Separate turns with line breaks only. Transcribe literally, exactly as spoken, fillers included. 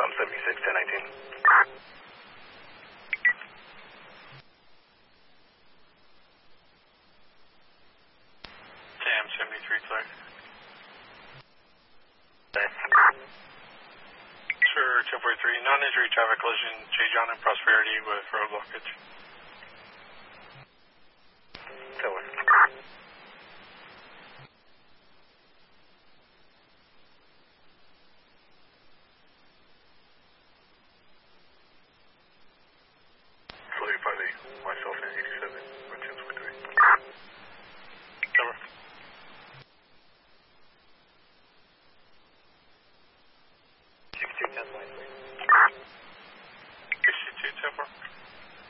um, seventy-six, ten nineteen.
Sam, seventy-three, clear. Sure, ten forty-three, non-injury traffic collision, J. John and Prosperity with road blockage.